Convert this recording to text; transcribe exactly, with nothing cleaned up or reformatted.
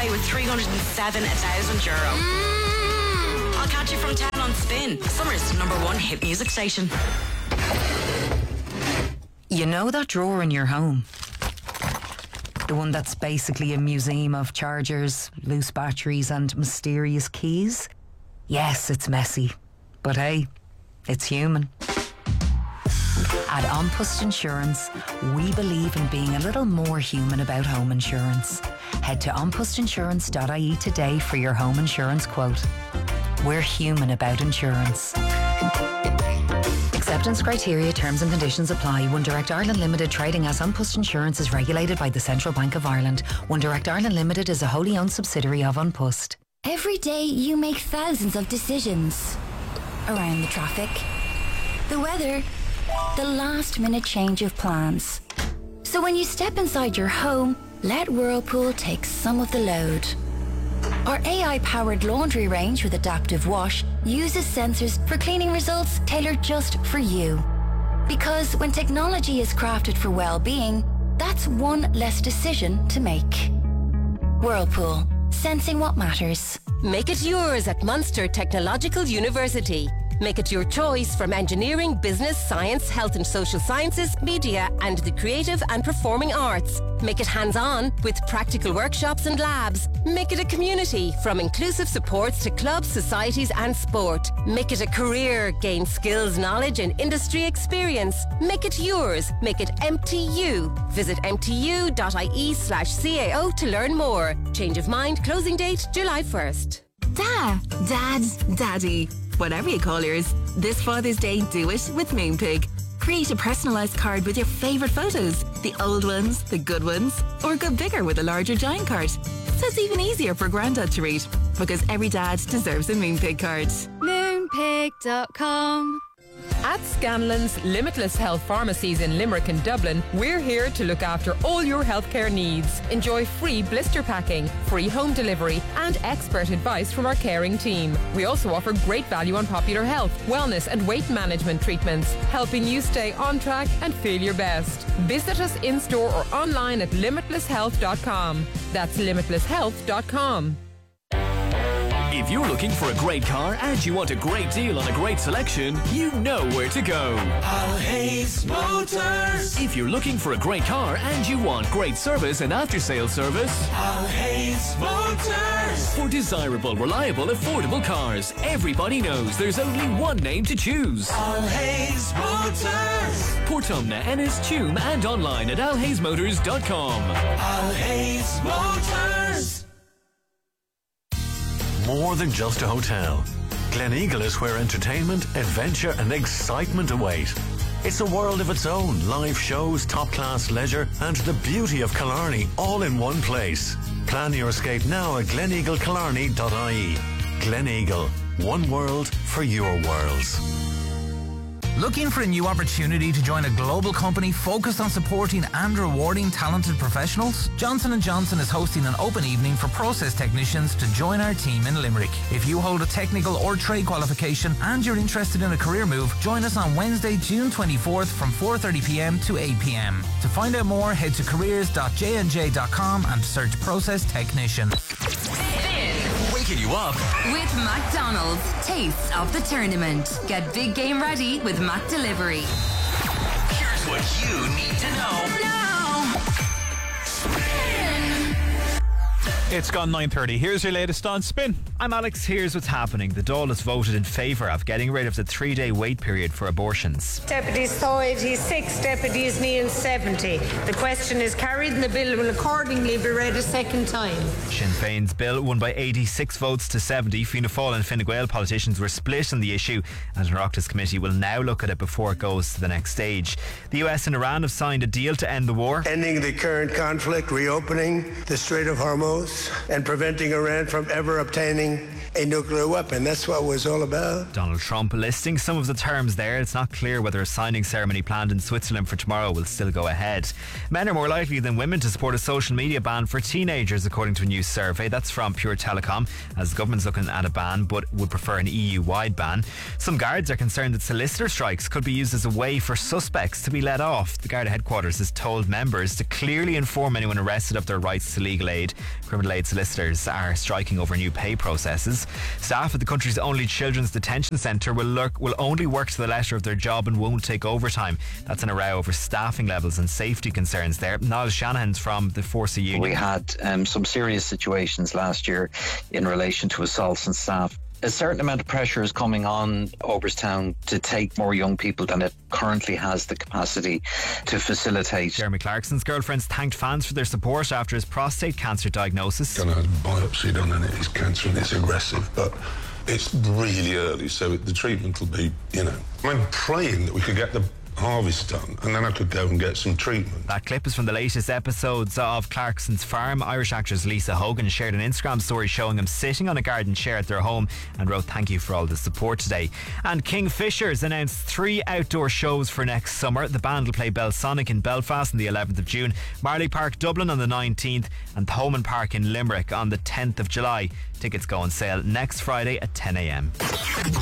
away with three hundred seven thousand euro. Mm. I'll catch you from ten on Spin, Summer's number one hit music station. You know that drawer in your home? The one that's basically a museum of chargers, loose batteries and mysterious keys? Yes, it's messy. But hey, it's human. At An Post Insurance, we believe in being a little more human about home insurance. Head to an post insurance dot I E today for your home insurance quote. We're human about insurance. Acceptance criteria, terms and conditions apply. One Direct Ireland Limited, trading as An Post Insurance, is regulated by the Central Bank of Ireland. One Direct Ireland Limited is a wholly owned subsidiary of An Post. Every day you make thousands of decisions. Around the traffic, the weather, the last minute change of plans. So when you step inside your home, let Whirlpool take some of the load. Our A I-powered laundry range with Adaptive Wash uses sensors for cleaning results tailored just for you. Because when technology is crafted for well-being, that's one less decision to make. Whirlpool, sensing what matters. Make it yours at Munster Technological University. Make it your choice from engineering, business, science, health and social sciences, media and the creative and performing arts. Make it hands-on with practical workshops and labs. Make it a community from inclusive supports to clubs, societies and sport. Make it a career. Gain skills, knowledge and industry experience. Make it yours. Make it M T U. Visit m t u dot i e slash c a o to learn more. Change of mind. Closing date July first. Da, Dad, Daddy. Whatever you call yours, this Father's Day, do it with Moonpig. Create a personalised card with your favourite photos, the old ones, the good ones, or go bigger with a larger giant card. So it's even easier for Grandad to read, because every dad deserves a Moonpig card. Moonpig dot com. At Scanlon's Limitless Health Pharmacies in Limerick and Dublin, we're here to look after all your healthcare needs. Enjoy free blister packing, free home delivery and expert advice from our caring team. We also offer great value on popular health, wellness and weight management treatments, helping you stay on track and feel your best. Visit us in-store or online at limitless health dot com. That's limitless health dot com. If you're looking for a great car and you want a great deal on a great selection, you know where to go. Alhays Motors. If you're looking for a great car and you want great service and after-sales service, Alhays Motors. For desirable, reliable, affordable cars, everybody knows there's only one name to choose. Alhays Motors. Portumna, Ennis, Tuam and online at alhays motors dot com. Alhays Motors. More than just a hotel. Gleneagle is where entertainment, adventure and excitement await. It's a world of its own, live shows, top-class leisure and the beauty of Killarney all in one place. Plan your escape now at gleneagle killarney dot I E. Gleneagle, one world for your worlds. Looking for a new opportunity to join a global company focused on supporting and rewarding talented professionals? Johnson and Johnson is hosting an open evening for process technicians to join our team in Limerick. If you hold a technical or trade qualification and you're interested in a career move, join us on Wednesday, June twenty-fourth from four thirty p m to eight p m. To find out more, head to careers dot j n j dot com and search process technician. Waking you up with McDonald's. Taste of the tournament. Get big game ready with Mac Delivery. Here's what you need to know now. It's gone nine thirty. Here's your latest on Spin. I'm Alex. Here's what's happening. The Dáil has voted in favour of getting rid of the three-day wait period for abortions. Deputies thought he's six, deputies Neil seventy. The question is carried and the bill will accordingly be read a second time. Sinn Féin's bill won by eighty-six votes to seventy. Fianna Fáil and Fine Gael politicians were split on the issue, and an Oireachtas committee will now look at it before it goes to the next stage. The U S and Iran have signed a deal to end the war. Ending the current conflict, reopening the Strait of Hormuz, and preventing Iran from ever obtaining a nuclear weapon. That's what it was all about. Donald Trump listing some of the terms there. It's not clear whether a signing ceremony planned in Switzerland for tomorrow will still go ahead. Men are more likely than women to support a social media ban for teenagers, according to a new survey. That's from Pure Telecom, as the government's looking at a ban but would prefer an E U-wide ban. Some guards are concerned that solicitor strikes could be used as a way for suspects to be let off. The Garda headquarters has told members to clearly inform anyone arrested of their rights to legal aid. Criminal aid solicitors are striking over new pay processes. Staff at the country's only children's detention centre will, lurk, will only work to the letter of their job and won't take overtime. That's in a row over staffing levels and safety concerns there. Niall Shanahan's from the Force Union. We had um, some serious situations last year in relation to assaults on staff. A certain amount of pressure is coming on Oberstown to take more young people than it currently has the capacity to facilitate. Jeremy Clarkson's girlfriends thanked fans for their support after his prostate cancer diagnosis. I had a biopsy done and it is cancer and it's aggressive, but it's really early, so the treatment will be, you know, I'm praying that we could get the harvest done and then I could go and get some treatment. That clip is from the latest episodes of Clarkson's Farm. Irish actress Lisa Hogan shared an Instagram story showing him sitting on a garden chair at their home and wrote thank you for all the support today. And Kingfishers announced three outdoor shows for next summer. The band will play Belsonic in Belfast on the eleventh of June, Marley Park Dublin on the nineteenth and Thomond Park in Limerick on the tenth of July. Tickets go on sale next Friday at ten a m.